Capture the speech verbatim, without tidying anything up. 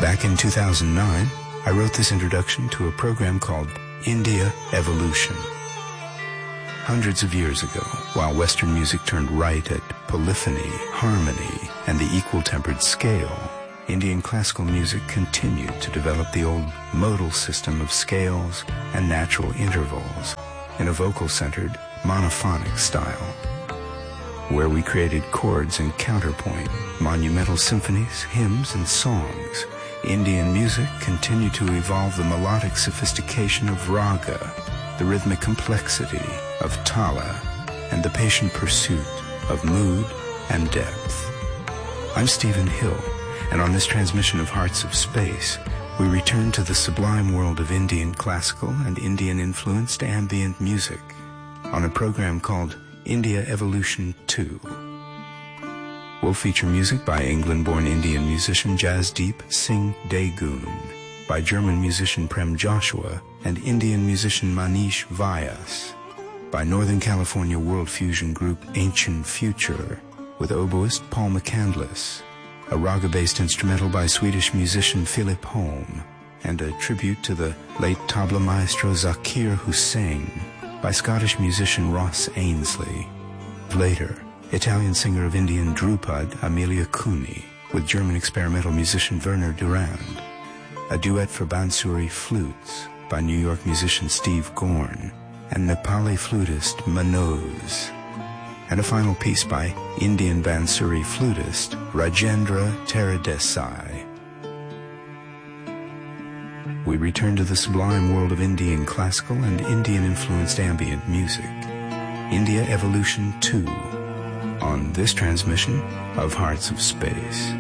Back in two thousand nine, I wrote this introduction to a program called India Evolution. Hundreds of years ago, while Western music turned right at polyphony, harmony, and the equal-tempered scale, Indian classical music continued to develop the old modal system of scales and natural intervals in a vocal-centered, monophonic style, where we created chords and counterpoint, monumental symphonies, hymns, and songs. Indian music continued to evolve the melodic sophistication of raga, the rhythmic complexity of tala, and the patient pursuit of mood and depth. I'm Stephen Hill, and on this transmission of Hearts of Space, we return to the sublime world of Indian classical and Indian-influenced ambient music on a program called India Evolution two. We'll feature music by England-born Indian musician Jasdeep Singh Degun, by German musician Prem Joshua and Indian musician Manish Vyas, by Northern California world fusion group Ancient Future, with oboist Paul McCandless, a raga-based instrumental by Swedish musician Philip Holm, and a tribute to the late tabla maestro Zakir Hussain by Scottish musician Ross Ainsley. Later, Italian singer of Indian Drupad Amelia Cooney with German experimental musician Werner Durand, a duet for Bansuri flutes by New York musician Steve Gorn and Nepali flutist Manoj, and a final piece by Indian Bansuri flutist Rajendra Teradesai. We return to the sublime world of Indian classical and Indian-influenced ambient music, India Evolution two, on this transmission of Hearts of Space.